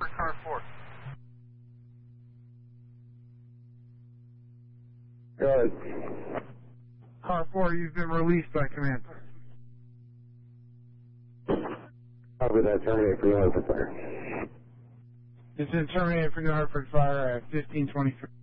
Car 4. Go ahead. Car 4, you've been released by command. Copy that, terminate for New Hartford Fire. It's been terminated for New Hartford Fire at 1523.